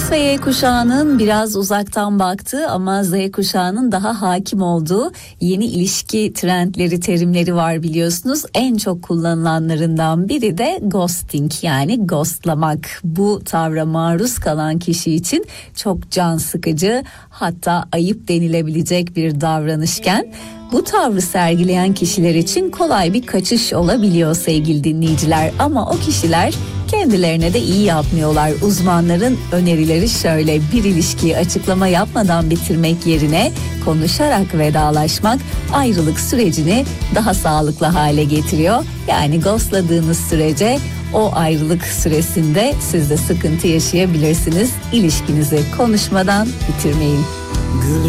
X ve Y kuşağının biraz uzaktan baktığı ama Z kuşağının daha hakim olduğu yeni ilişki trendleri, terimleri var biliyorsunuz. En çok kullanılanlarından biri de ghosting, yani ghostlamak. Bu tavra maruz kalan kişi için çok can sıkıcı, hatta ayıp denilebilecek bir davranışken bu tavrı sergileyen kişiler için kolay bir kaçış olabiliyor sevgili dinleyiciler. Ama o kişiler kendilerine de iyi yapmıyorlar. Uzmanların önerileri şöyle: bir ilişkiyi açıklama yapmadan bitirmek yerine konuşarak vedalaşmak ayrılık sürecini daha sağlıklı hale getiriyor. Yani ghostladığınız sürece o ayrılık süresinde siz de sıkıntı yaşayabilirsiniz. İlişkinizi konuşmadan bitirmeyin. Gül